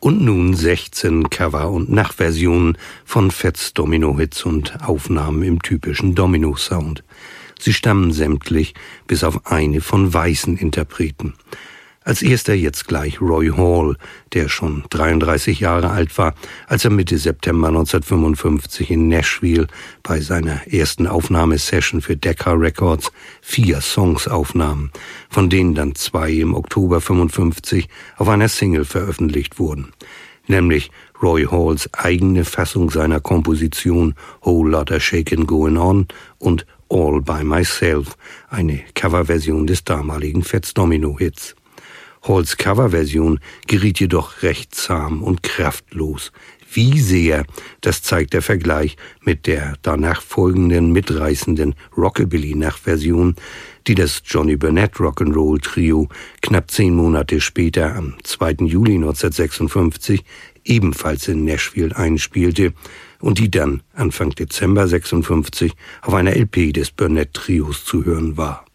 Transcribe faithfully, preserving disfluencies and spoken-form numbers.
Und nun sechzehn Cover- und Nachversionen von Fats Domino-Hits und Aufnahmen im typischen Domino-Sound. Sie stammen sämtlich bis auf eine von weißen Interpreten. Als erster jetzt gleich Roy Hall, der schon dreiunddreißig Jahre alt war, als er Mitte September neunzehnhundertfünfundfünfzig in Nashville bei seiner ersten Aufnahmesession für Decca Records vier Songs aufnahm, von denen dann zwei im Oktober fünfundfünfzig auf einer Single veröffentlicht wurden, nämlich Roy Halls eigene Fassung seiner Komposition Whole Lotta Shakin' Goin' On und All By Myself, eine Coverversion des damaligen Fats Domino-Hits. Halls Coverversion geriet jedoch recht zahm und kraftlos. Wie sehr, das zeigt der Vergleich mit der danach folgenden mitreißenden Rockabilly-Nachversion, die das Johnny Burnett Rock'n'Roll Trio knapp zehn Monate später am zweiten Juli neunzehnhundertsechsundfünfzig ebenfalls in Nashville einspielte und die dann Anfang Dezember sechsundfünfzig auf einer L P des Burnett Trios zu hören war.